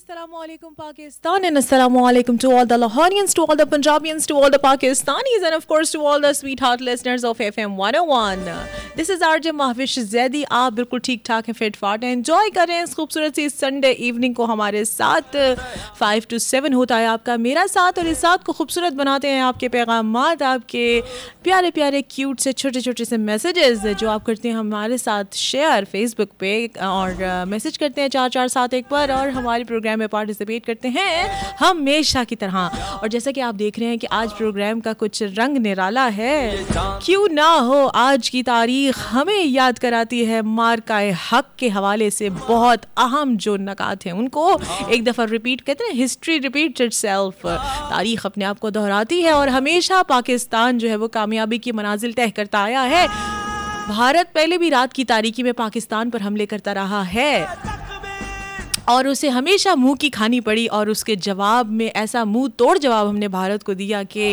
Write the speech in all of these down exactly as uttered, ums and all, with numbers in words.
Assalamualaikum Pakistan and Assalamualaikum to all the Lahorians, to all the Punjabians, to all the Pakistanis and of course to all the sweetheart listeners of F M one oh one. This is R J Mahwish Zaidi. आप बिल्कुल ठीक ठाक हैं, fit फाट हैं, enjoy कर रहे हैं इस खूबसूरत सी संडे इवनिंग को हमारे साथ. फाइव टू सेवन होता है आपका मेरा साथ और इस साथ को खूबसूरत बनाते हैं आपके पैगामात, आपके प्यारे प्यारे क्यूट से छोटे छोटे से मैसेजेस जो आप करते हैं हमारे साथ शेयर फेसबुक पे और मैसेज करते हैं चार चार सात एक पर और हमारे प्रोग्राम में पार्टिसिपेट करते हैं हमेशा की तरह. और जैसा कि आप देख रहे हैं कि आज प्रोग्राम का कुछ रंग निराला है, क्यों ना हो. आज की तारीख हमें याद कराती है मार्काए हक के हवाले से बहुत अहम जो नकात हैं उनको एक दफ़ा रिपीट कहते हैं, हिस्ट्री रिपीट्स इटसेल्फ. तारीख अपने आप को दोहराती है और हमेशा पाकिस्तान जो है वो कामयाबी की मनाजिल तय करता आया है. भारत पहले भी रात की तारीकी में पाकिस्तान पर हमले करता रहा है और उसे हमेशा मुंह की खानी पड़ी और उसके जवाब में ऐसा मुंह तोड़ जवाब हमने भारत को दिया कि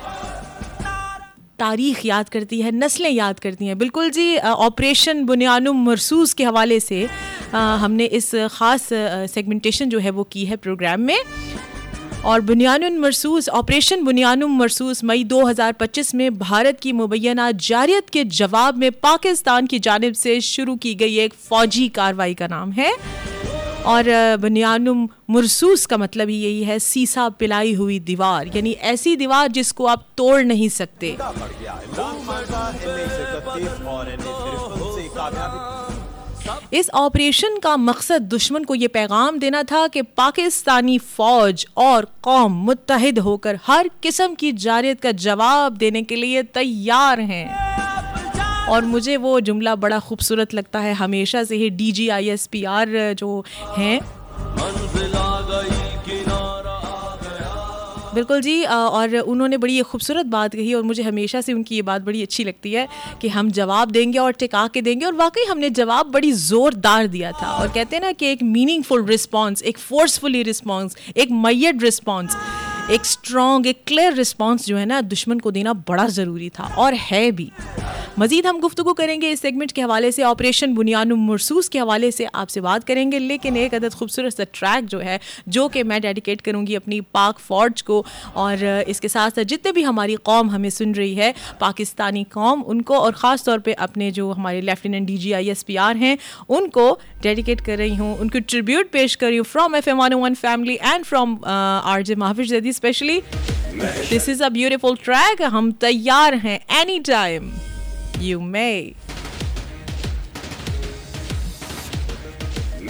तारीख़ याद करती है, नस्लें याद करती हैं. बिल्कुल जी. ऑपरेशन बुनियानुम मरसूस के हवाले से आ, हमने इस ख़ास सेगमेंटेशन जो है वो की है प्रोग्राम में. और बुनियानुम मरसूस ऑपरेशन बुनियानुम मरसूस मई दो हज़ार पच्चीस में भारत की मुबैना जारियत के जवाब में पाकिस्तान की जानिब से शुरू की गई एक फ़ौजी कार्रवाई का नाम है. और बुनियानुम मरसूस का मतलब ही यही है, सीसा पिलाई हुई दीवार, यानी ऐसी दीवार जिसको आप तोड़ नहीं सकते. इस ऑपरेशन का मकसद दुश्मन को ये पैगाम देना था कि पाकिस्तानी फ़ौज और कौम मुत्तहिद होकर हर किस्म की जारियत का जवाब देने के लिए तैयार हैं. और मुझे वो जुमला बड़ा खूबसूरत लगता है हमेशा से ही. D G I S P R जो हैं, बिल्कुल जी. और उन्होंने बड़ी ये खूबसूरत बात कही और मुझे हमेशा से उनकी ये बात बड़ी अच्छी लगती है कि हम जवाब देंगे और टिका के देंगे. और वाकई हमने जवाब बड़ी ज़ोरदार दिया था. और कहते हैं ना कि एक मीनिंगफुल रिस्पॉन्स, एक फोर्सफुली रिस्पॉन्स, एक मैयड रिस्पॉन्स, एक स्ट्रॉन्ग, एक क्लियर रिस्पॉन्स जो है ना दुश्मन को देना बड़ा ज़रूरी था और है भी. मज़ीद हम गुफ्तगू करेंगे इस सेगमेंट के हवाले से, ऑपरेशन बुनियानुम मरसूस के हवाले से आपसे बात करेंगे. लेकिन एक अदद खूबसूरत सा ट्रैक जो है जो कि मैं डेडिकेट करूँगी अपनी पाक फ़ौज को और इसके साथ साथ जितने भी हमारी कौम हमें सुन रही है, पाकिस्तानी कौम, उनको और ख़ास तौर पे अपने जो हमारे lieutenant D G I S P R हैं उनको डेडिकेट कर रही हूँ, उनको ट्रिब्यूट पेश कर रही हूँ from F M one O one family and from R J Mahwish Zaidi specially. This is a beautiful track. हम तैयार हैं एनी टाइम. You may.